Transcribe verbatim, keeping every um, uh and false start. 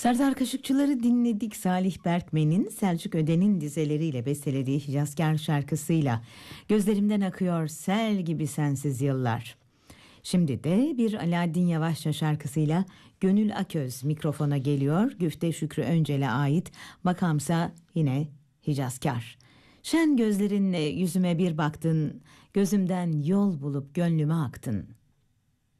Serdar Kaşıkçıları dinledik. Salih Berkmen'in Selçuk Öden'in dizeleriyle bestelediği Hicazkar şarkısıyla gözlerimden akıyor sel gibi sensiz yıllar. Şimdi de bir Alaaddin Yavaşça şarkısıyla Gönül Aköz mikrofona geliyor. Güfte Şükrü Öncel'e ait, makamsa yine Hicazkar. Şen gözlerinle yüzüme bir baktın, gözümden yol bulup gönlüme aktın.